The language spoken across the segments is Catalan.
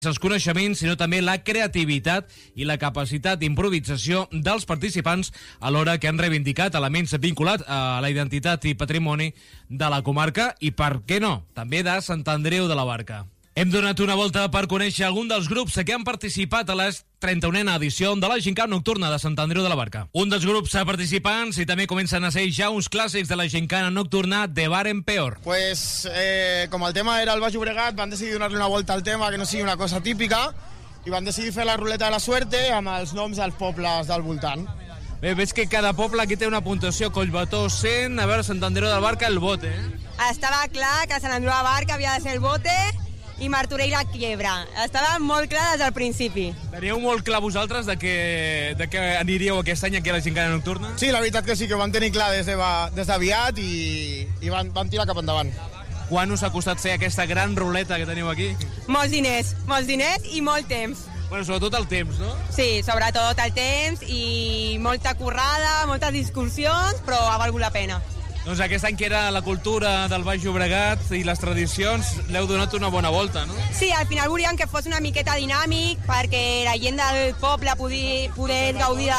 Els coneixements, sinó també la creativitat i la capacitat d'improvisació dels participants alhora que han reivindicat elements vinculats a la identitat i patrimoni de la comarca i, per què no, també de Sant Andreu de la Barca. Hem donat una volta per conèixer algun dels grups que han participat a la 31a edició de la Gincana Nocturna de Sant Andreu de la Barca. Un dels grups participants i també comencen a ser ja uns clàssics de la Gincana Nocturna de bar en peor. Pues com el tema era el Baix Llobregat, van decidir donar-li una volta al tema que no sigui una cosa típica i van decidir fer la ruleta de la suerte amb els noms dels pobles del voltant. Bé, veig que cada poble aquí té una puntuació, Collbató 100, a veure, Sant Andreu de la Barca, el bote. Estava clar que Sant Andreu de la Barca havia de ser el bote i Martorell la quiebra. Estava molt clar des del principi. Teníeu molt clar vosaltres de que aniríeu aquest any aquí a la Gincana Nocturna? Sí, la veritat que sí, que ho van tenir clar des d'aviat i van tirar cap endavant. Quan us ha costat fer aquesta gran ruleta que teniu aquí? Molts diners i molt temps. Bueno, sobretot el temps, no? Sí, sobretot el temps i molta currada, moltes discussions, però ha valgut la pena. Doncs aquest any que era la cultura del Baix Llobregat i les tradicions, l'heu donat una bona volta, no? Sí, al final volíem que fos una miqueta dinàmic perquè la gent del poble poder gaudir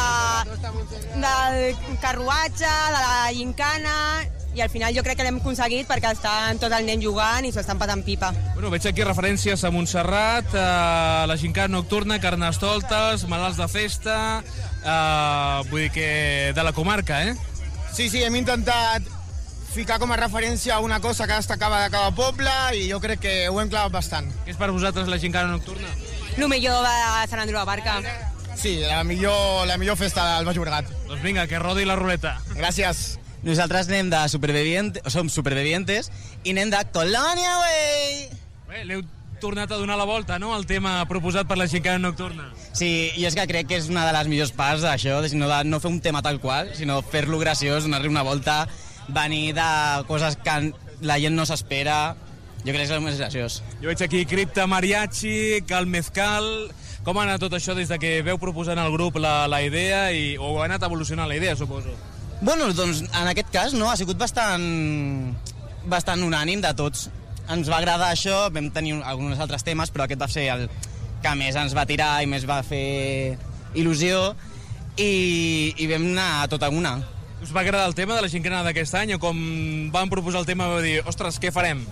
del carruatge, de la gincana, i al final jo crec que l'hem aconseguit perquè estan tot el nen jugant i s'ho estan patant pipa. Bueno, veig aquí referències a Montserrat, a la Gincana Nocturna, Carnestoltes, Malalts de Festa, vull dir que de la comarca, eh? Sí, hem intentat ficar com a referència una cosa que destacava de cada poble i jo crec que ho hem clavat bastant. Què és per vosaltres la Gincana Nocturna? El millor de Sant Andreu de la Barca. Sí, la millor festa del Baix Llobregat. Doncs vinga, que rodi la ruleta. Gràcies. Nosaltres anem de som supervivientes i anem de Colònia, wey! Bé, l'heu tornat a donar la volta, no?, el tema proposat per la Gincana Nocturna. Sí, i és que crec que és una de les millors parts d'això, de no fer un tema tal qual, sinó fer-lo graciós, donar-li una volta, venir de coses que la gent no s'espera. Jo crec que és el més graciós. Jo veig aquí Cripta Mariachi, Cal Mezcal. Com ha anat tot això des de que veu proposant al grup la idea o ha anat evolucionant la idea, suposo? Bueno, doncs en aquest cas no, ha sigut bastant unànim de tots. Ens va agradar això, vam tenir alguns altres temes, però aquest va ser el que més ens va tirar i més va fer il·lusió i vam anar a tota una. Us va agradar el tema de la Gincana d'aquest any o com van proposar el tema vau dir, ostres, què farem?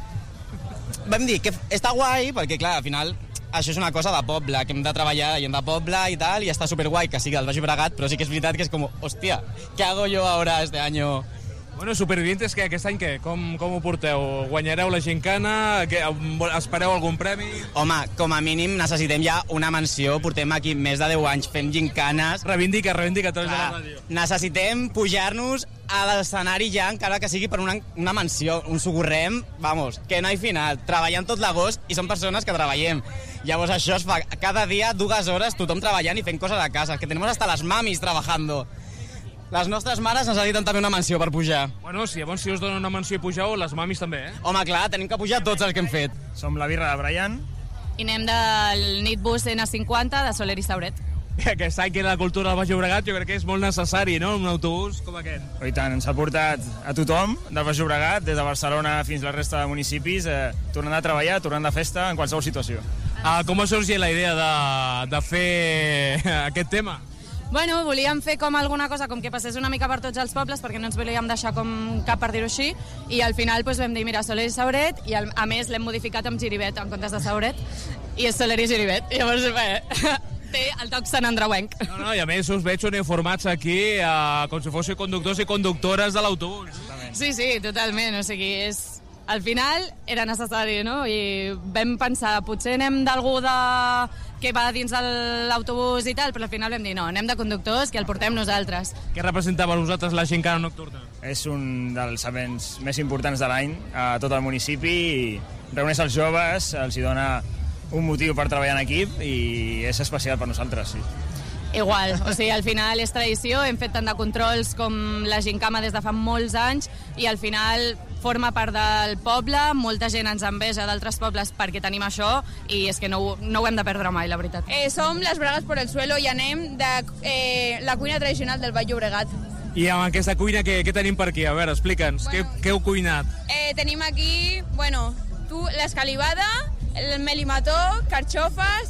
Vam dir que està guai perquè, clar, al final això és una cosa de poble, que hem de treballar gent de poble i tal, i està superguai que sigui del Baix Llobregat, però sí que és veritat que és com, hòstia, què hago yo ahora este año? Bueno, Supervivientes, que aquest any què? Com ho porteu? Guanyareu la Gincana? Espereu algun premi? Home, com a mínim necessitem ja una menció. Portem aquí més de 10 anys fent gincanes. Reivindica a través de la ràdio. Necessitem pujar-nos a l'escenari ja, encara que sigui per una menció. Un sogorrem, vamos, que no hi final. Treballant tot l'agost i són persones que treballem. Llavors això es fa cada dia 2 hores tothom treballant i fent coses a casa. Que tenemos hasta las mamis trabajando. Les nostres mares necessiten també una menció per pujar. Bueno, si us donen una menció i pugeu, les mamis també, eh? Home, clar, tenim que pujar tots els que hem fet. Som la birra de Brian. I anem del Nitbus N50 de Soler i Sauret. Aquest any que la cultura del Baix Llobregat jo crec que és molt necessari, no?, un autobús com aquest. I tant, ens ha portat a tothom del Baix Llobregat, des de Barcelona fins a la resta de municipis, tornant a treballar, tornant de festa, en qualsevol situació. Com ha sorgit la idea de fer aquest tema? Bueno, volíem fer com alguna cosa com que passés una mica per tots els pobles perquè no ens volíem deixar com cap, per dir-ho així, i al final vam dir, mira, Soler i Sauret, i a més l'hem modificat amb Giribet en comptes de Sauret, i és Soler i Giribet. Llavors, té el toc sant andreuenc. No, i a més us veig uniformats aquí com si fossin conductors i conductores de l'autobús. Sí, totalment, o sigui, al final era necessari, no? I vam pensar, potser anem d'algú que va dins de l'autobús i tal, però al final vam dir, no, anem de conductors, que el portem nosaltres. Què representa per vosaltres la Gincana Nocturna? És un dels events més importants de l'any a tot el municipi i reuneix els joves, els hi dona un motiu per treballar en equip i és especial per nosaltres, sí. Igual, o sigui, al final és tradició, hem fet tant de controls com la Gincama des de fa molts anys i al final forma part del poble, molta gent ens enveja d'altres pobles perquè tenim això i és que no ho hem de perdre mai, la veritat. Som les Bragues por el Suelo i anem de la cuina tradicional del Baix Llobregat. I amb aquesta cuina què tenim per aquí? A veure, explica'ns, què heu cuinat? Tenim aquí, l'escalivada, el melimató, carxofes,